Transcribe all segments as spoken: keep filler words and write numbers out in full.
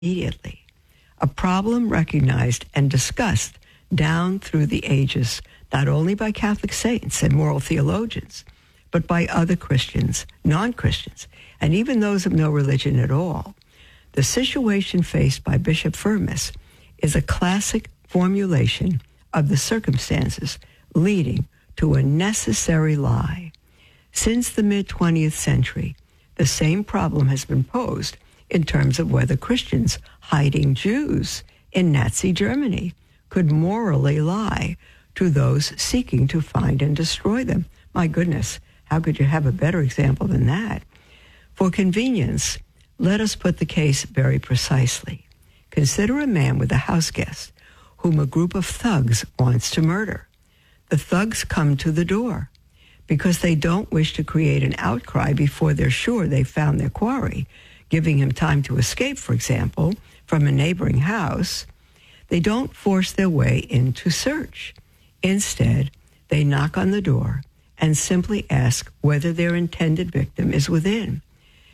immediately. A problem recognized and discussed down through the ages, not only by Catholic saints and moral theologians, but by other Christians, non-Christians, and even those of no religion at all. The situation faced by Bishop Firmus is a classic formulation of the circumstances leading to a necessary lie. Since the mid-twentieth century, the same problem has been posed in terms of whether Christians hiding Jews in Nazi Germany could morally lie to those seeking to find and destroy them. My goodness, how could you have a better example than that? For convenience, let us put the case very precisely. Consider a man with a house guest whom a group of thugs wants to murder. The thugs come to the door. Because they don't wish to create an outcry before they're sure they've found their quarry, giving him time to escape, for example, from a neighboring house, they don't force their way in to search. Instead, they knock on the door and simply ask whether their intended victim is within.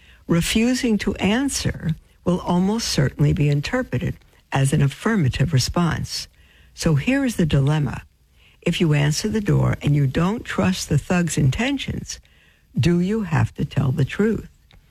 Refusing to answer will almost certainly be interpreted as an affirmative response. So here is the dilemma. If you answer the door and you don't trust the thug's intentions, do you have to tell the truth?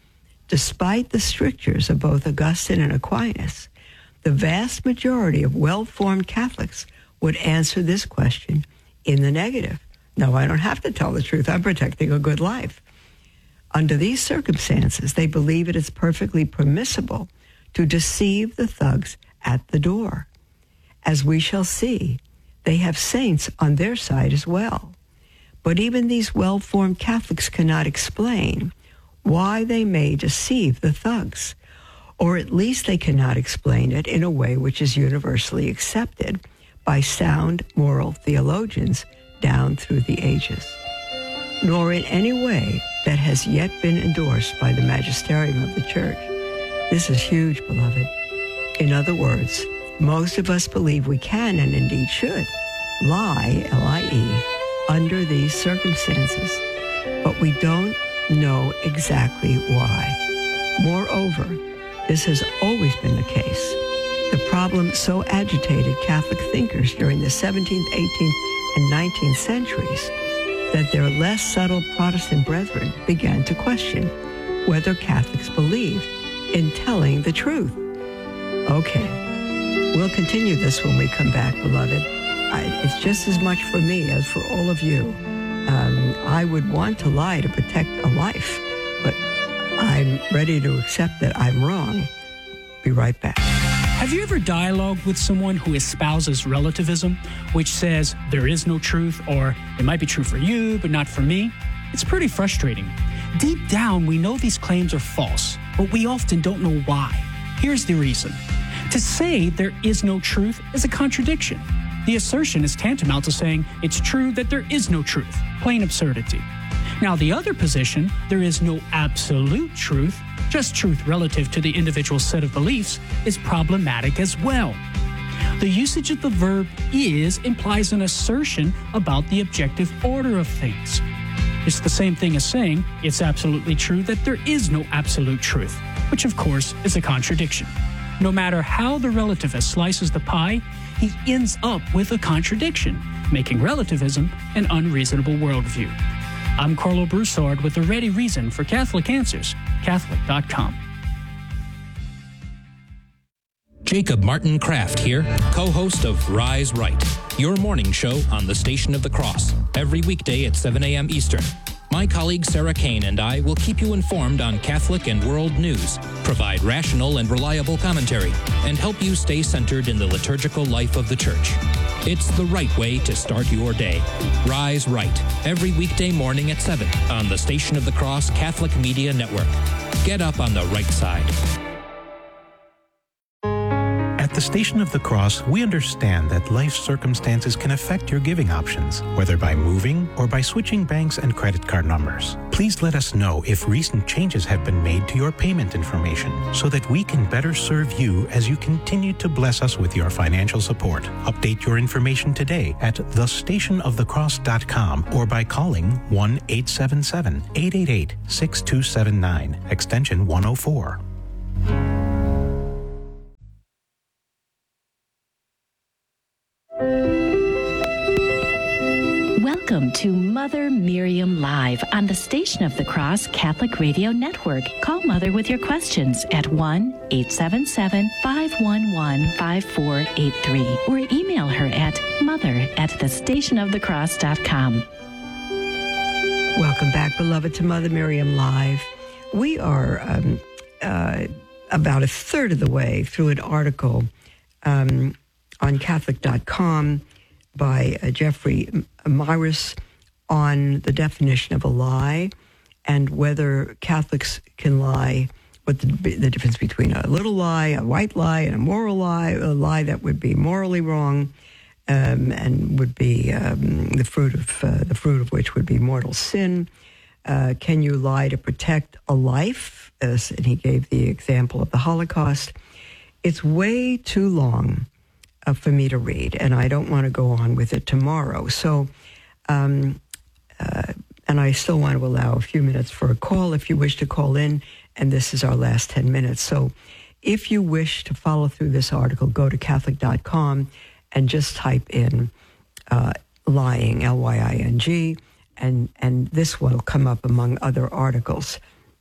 Despite the strictures of both Augustine and Aquinas, the vast majority of well-formed Catholics would answer this question in the negative. No, I don't have to tell the truth. I'm protecting a good life. Under these circumstances, they believe it is perfectly permissible to deceive the thugs at the door. As we shall see, they have saints on their side as well. But even these well-formed Catholics cannot explain why they may deceive the thugs, or at least they cannot explain it in a way which is universally accepted by sound moral theologians down through the ages, nor in any way that has yet been endorsed by the magisterium of the Church. This is huge, beloved. In other words, most of us believe we can, and indeed should, lie, L I E, under these circumstances, but we don't know exactly why. Moreover, this has always been the case. The problem so agitated Catholic thinkers during the seventeenth, eighteenth, and nineteenth centuries that their less subtle Protestant brethren began to question whether Catholics believed in telling the truth. Okay, we'll continue this when we come back, beloved. I, it's just as much for me as for all of you. Um, I would want to lie to protect a life, but I'm ready to accept that I'm wrong. Be right back. Have you ever dialogued with someone who espouses relativism, which says there is no truth, or it might be true for you, but not for me? It's pretty frustrating. Deep down, we know these claims are false, but we often don't know why. Here's the reason. To say there is no truth is a contradiction. The assertion is tantamount to saying it's true that there is no truth. Plain absurdity. Now, the other position, there is no absolute truth, just truth relative to the individual set of beliefs, is problematic as well. The usage of the verb is implies an assertion about the objective order of things. It's the same thing as saying it's absolutely true that there is no absolute truth, which of course is a contradiction. No matter how the relativist slices the pie, he ends up with a contradiction, making relativism an unreasonable worldview. I'm Carlo Broussard with a ready reason for Catholic Answers, Catholic dot com. Jacob Martin Kraft here, co-host of Rise Right, your morning show on the Station of the Cross, every weekday at seven a.m. Eastern. My colleague Sarah Kane and I will keep you informed on Catholic and world news, provide rational and reliable commentary, and help you stay centered in the liturgical life of the Church. It's the right way to start your day. Rise Right, every weekday morning at seven on the Station of the Cross Catholic Media Network. Get up on the right side. At the Station of the Cross, we understand that life circumstances can affect your giving options, whether by moving or by switching banks and credit card numbers. Please let us know if recent changes have been made to your payment information so that we can better serve you as you continue to bless us with your financial support. Update your information today at the station of the cross dot com or by calling one eight seven seven, eight eight eight, six two seven nine, extension one oh four. Welcome to Mother Miriam Live on the Station of the Cross Catholic Radio Network. Call Mother with your questions at one eight seven seven, five one one, five four eight three or email her at mother at the station of the cross dot com. Welcome back, beloved, to Mother Miriam Live. We are um, uh, about a third of the way through an article um, on Catholic dot com by uh, Jeffrey Myris on the definition of a lie and whether Catholics can lie, what the, the difference between a little lie, a white lie, and a moral lie, a lie that would be morally wrong um, and would be um, the fruit of uh, the fruit of which would be mortal sin. Uh, can you lie to protect a life? As, and he gave the example of the Holocaust. It's way too long Uh, for me to read, and I don't want to go on with it tomorrow. So, um, uh, and I still want to allow a few minutes for a call if you wish to call in, and this is our last ten minutes. So if you wish to follow through this article, go to Catholic dot com and just type in uh, lying, L Y I N G, and, and this will come up among other articles.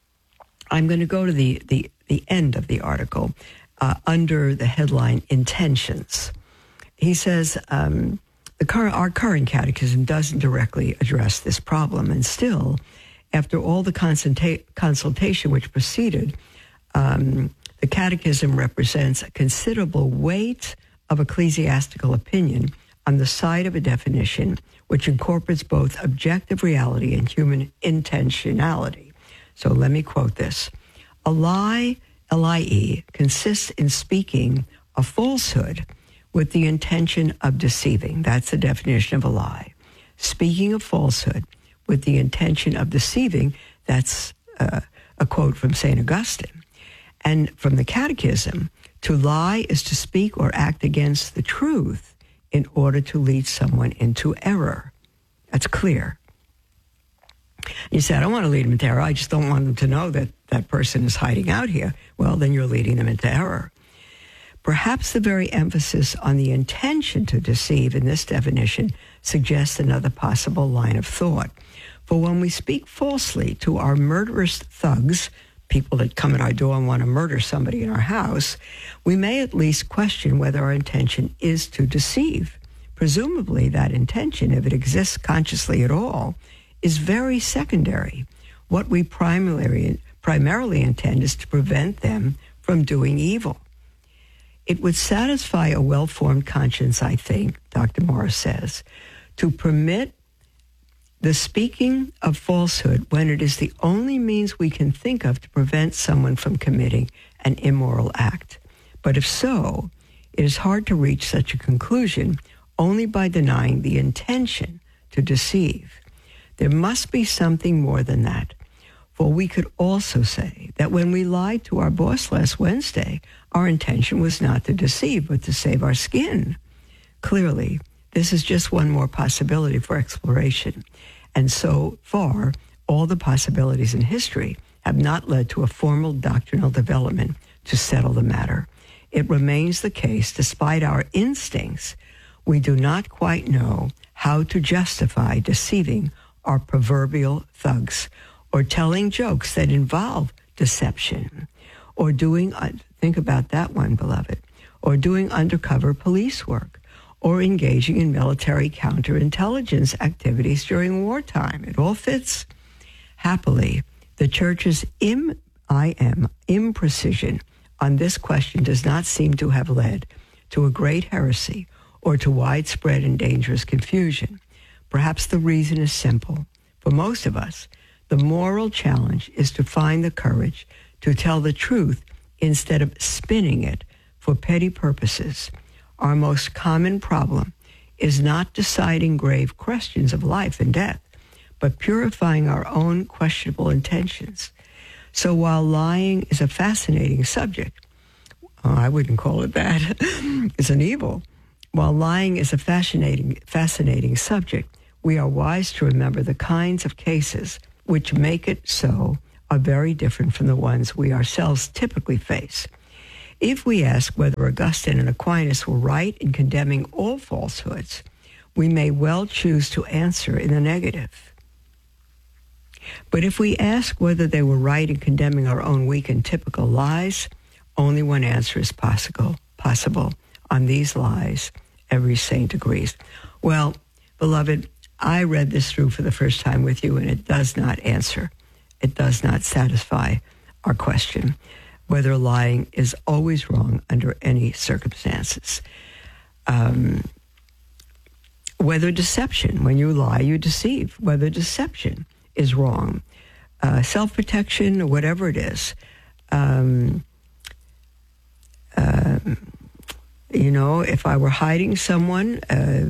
I'm going to go to the, the, the end of the article, Uh, under the headline Intentions. He says um, the current, our current catechism doesn't directly address this problem, and still, after all the consulta- consultation which preceded, um, the catechism represents a considerable weight of ecclesiastical opinion on the side of a definition which incorporates both objective reality and human intentionality. So let me quote this. A lie, L I E, consists in speaking a falsehood with the intention of deceiving. That's the definition of a lie. Speaking a falsehood with the intention of deceiving, that's uh, a quote from Saint Augustine. And from the Catechism, to lie is to speak or act against the truth in order to lead someone into error. That's clear. You say, I don't want to lead them into error. I just don't want them to know that that person is hiding out here. Well, then you're leading them into error. Perhaps the very emphasis on the intention to deceive in this definition suggests another possible line of thought. For when we speak falsely to our murderous thugs, people that come at our door and want to murder somebody in our house, we may at least question whether our intention is to deceive. Presumably that intention, if it exists consciously at all, is very secondary. What we primarily, primarily intend is to prevent them from doing evil. It would satisfy a well-formed conscience, I think, Doctor Morris says, to permit the speaking of falsehood when it is the only means we can think of to prevent someone from committing an immoral act. But if so, it is hard to reach such a conclusion only by denying the intention to deceive. There must be something more than that. For we could also say that when we lied to our boss last Wednesday, our intention was not to deceive, but to save our skin. Clearly, this is just one more possibility for exploration. And so far, all the possibilities in history have not led to a formal doctrinal development to settle the matter. It remains the case, despite our instincts, we do not quite know how to justify deceiving our proverbial thugs, or telling jokes that involve deception, or doing, think about that one, beloved, or doing undercover police work, or engaging in military counterintelligence activities during wartime. It all fits. Happily, the Church's im, I am, imprecision on this question does not seem to have led to a great heresy or to widespread and dangerous confusion. Perhaps the reason is simple. For most of us, the moral challenge is to find the courage to tell the truth instead of spinning it for petty purposes. Our most common problem is not deciding grave questions of life and death, but purifying our own questionable intentions. So while lying is a fascinating subject, oh, I wouldn't call it that, it's an evil. While lying is a fascinating, fascinating subject, we are wise to remember the kinds of cases which make it so are very different from the ones we ourselves typically face. If we ask whether Augustine and Aquinas were right in condemning all falsehoods, we may well choose to answer in the negative. But if we ask whether they were right in condemning our own weak and typical lies, only one answer is possible. Possible. On these lies, every saint agrees. Well, beloved, I read this through for the first time with you, and it does not answer. It does not satisfy our question whether lying is always wrong under any circumstances. Um, whether deception, when you lie, you deceive. Whether deception is wrong. Uh, self-protection, or whatever it is. Um, uh, you know, if I were hiding someone, uh,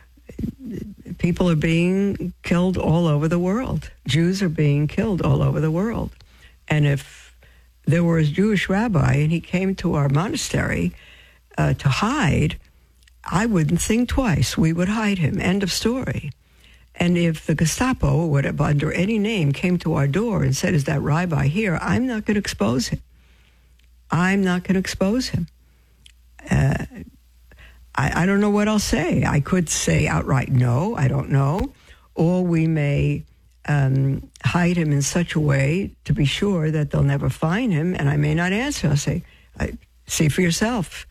people are being killed all over the world. Jews are being killed all over the world. And if there were a Jewish rabbi and he came to our monastery uh, to hide, I wouldn't think twice. We would hide him. End of story. And if the Gestapo, or whatever, under any name, came to our door and said, is that rabbi here? I'm not going to expose him. I'm not going to expose him. Uh, I, I don't know what I'll say. I could say outright no, I don't know. Or we may um, hide him in such a way to be sure that they'll never find him, and I may not answer. I'll say, I, see for yourself.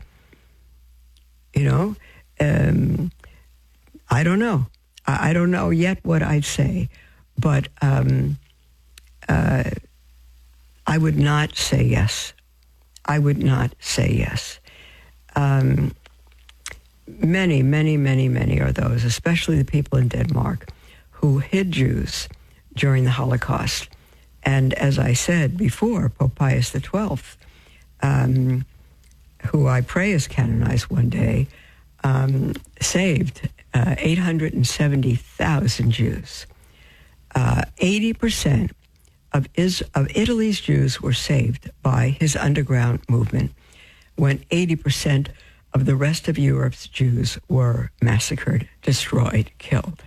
You know, um, I don't know. I, I don't know yet what I'd say, but um, uh, I would not say yes. I would not say yes. Um, many, many, many, many are those, especially the people in Denmark, who hid Jews during the Holocaust. And as I said before, Pope Pius the twelfth, um, who I pray is canonized one day, um, saved uh, eight hundred seventy thousand Jews. Uh, eighty percent of, is, of Italy's Jews were saved by his underground movement, when eighty percent of the rest of Europe's Jews were massacred, destroyed, killed.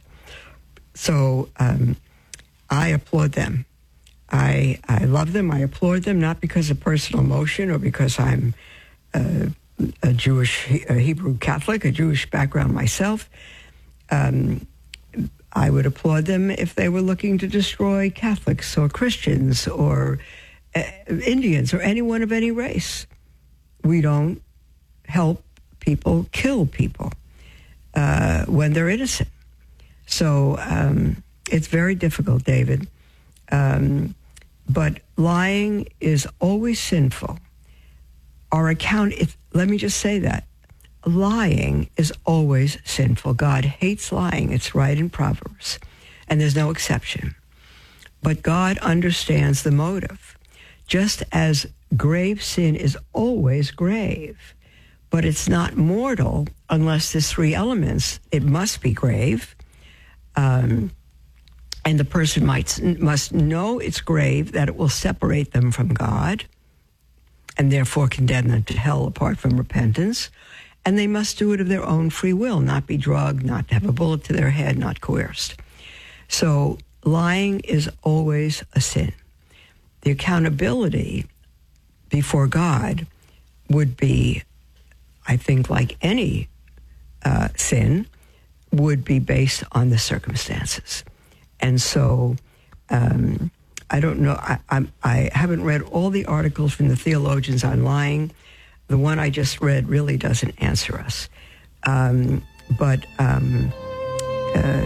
So um, I applaud them. I I love them. I applaud them, not because of personal emotion or because I'm uh, a Jewish, a Hebrew Catholic, a Jewish background myself. Um, I would applaud them if they were looking to destroy Catholics or Christians or uh, Indians or anyone of any race. We don't help people kill people uh, when they're innocent. So um, it's very difficult, David. Um, but lying is always sinful. Our account, if, let me just say that. Lying is always sinful. God hates lying. It's right in Proverbs. And there's no exception. But God understands the motive. Just as grave sin is always grave, but it's not mortal unless there's three elements. It must be grave. Um, and the person might must know it's grave, that it will separate them from God, and therefore condemn them to hell apart from repentance. And they must do it of their own free will, not be drugged, not have a bullet to their head, not coerced. So lying is always a sin. The accountability before God would be, I think, like any uh, sin, would be based on the circumstances. And so um, I don't know, I, I, I haven't read all the articles from the theologians on lying. The one I just read really doesn't answer us. Um, but um, uh,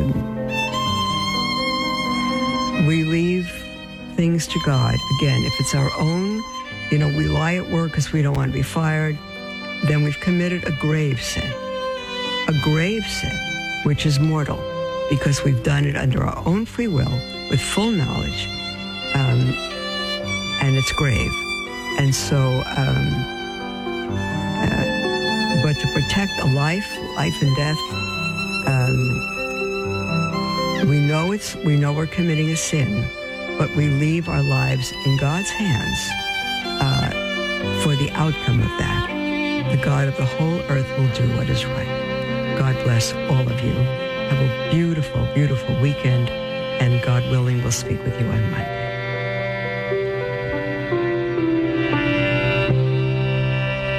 we leave things to God. Again, if it's our own, you know, we lie at work because we don't want to be fired, then we've committed a grave sin. A grave sin, which is mortal, because we've done it under our own free will, with full knowledge, um, and it's grave. And so, um, uh, but to protect a life, life and death, um, we know it's, we know we're committing a sin, but we leave our lives in God's hands uh, for the outcome of that. The God of the whole earth will do what is right. God bless all of you. Have a beautiful, beautiful weekend, and God willing, we'll speak with you on Monday.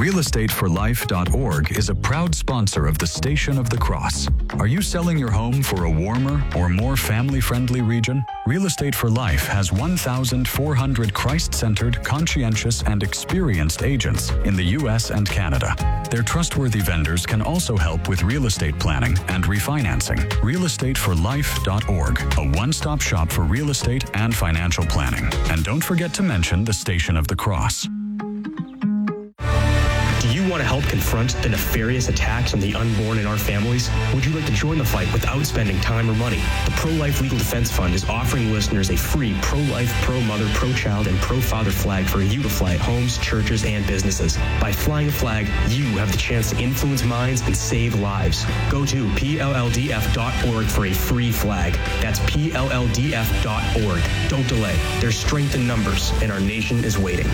real estate for life dot org is a proud sponsor of the Station of the Cross. Are you selling your home for a warmer or more family-friendly region? Real Estate for Life has one thousand four hundred Christ-centered, conscientious, and experienced agents in the U S and Canada. Their trustworthy vendors can also help with real estate planning and refinancing. real estate for life dot org, a one-stop shop for real estate and financial planning. And don't forget to mention the Station of the Cross. Do you want to help confront the nefarious attacks on the unborn in our families? Would you like to join the fight without spending time or money? The Pro-Life Legal Defense Fund is offering listeners a free pro-life, pro-mother, pro-child, and pro-father flag for you to fly at homes, churches, and businesses. By flying a flag, you have the chance to influence minds and save lives. Go to P L L D F dot org for a free flag. That's P L L D F dot org. Don't delay. There's strength in numbers, and our nation is waiting.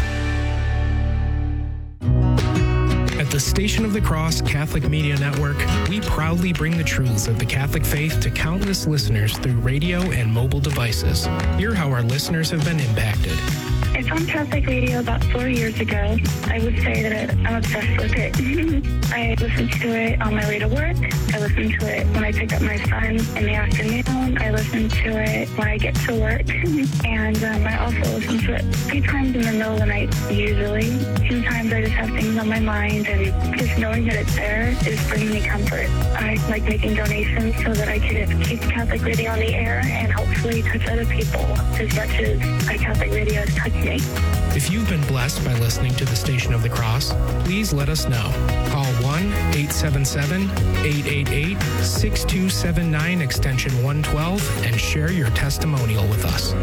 At the Station of the Cross Catholic Media Network, we proudly bring the truths of the Catholic faith to countless listeners through radio and mobile devices. Hear how our listeners have been impacted. I found Catholic radio about four years ago. I would say that I'm obsessed with it. I listen to it on my way to work. I listen to it when I pick up my son in the afternoon. I listen to it when I get to work. And um, I also listen to it three times in the middle of the night, usually. Sometimes I just have things on my mind, and just knowing that it's there is bringing me comfort. I like making donations so that I can keep Catholic radio on the air and hopefully touch other people as much as my Catholic radio has touched me. If you've been blessed by listening to the Station of the Cross, please let us know. Call one eight seven seven, eight eight eight, six two seven nine extension one twelve and share your testimonial with us.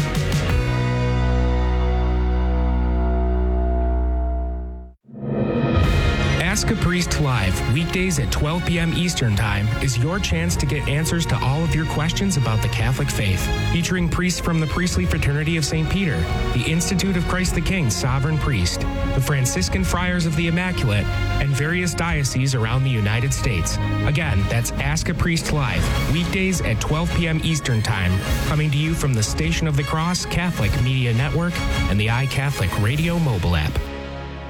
Ask a Priest Live, weekdays at twelve p.m. Eastern Time, is your chance to get answers to all of your questions about the Catholic faith. Featuring priests from the Priestly Fraternity of Saint Peter, the Institute of Christ the King Sovereign Priest, the Franciscan Friars of the Immaculate, and various dioceses around the United States. Again, that's Ask a Priest Live, weekdays at twelve p.m. Eastern Time, coming to you from the Station of the Cross Catholic Media Network and the iCatholic Radio mobile app.